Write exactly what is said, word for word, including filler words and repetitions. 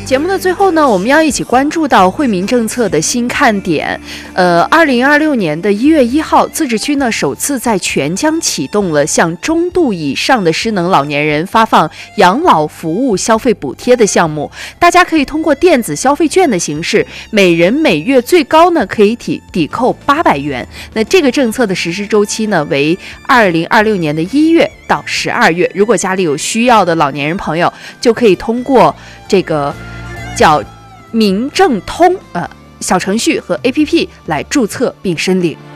节目的最后呢，我们要一起关注到惠民政策的新看点。呃，二零二六年的一月一号，自治区呢首次在全疆启动了向中度以上的失能老年人发放养老服务消费补贴的项目。大家可以通过电子消费券的形式，每人每月最高呢可以抵抵扣八百元。那这个政策的实施周期呢为二零二六年的一月到十二月。如果家里有需要的老年人朋友，就可以通过这个叫民政通呃小程序和 A P P 来注册并申领。